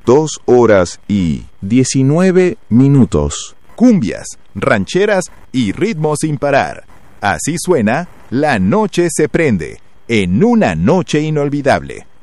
2 horas y 19 minutos. Cumbias, rancheras y ritmos sin parar. Así suena La Noche se prende, en una noche inolvidable.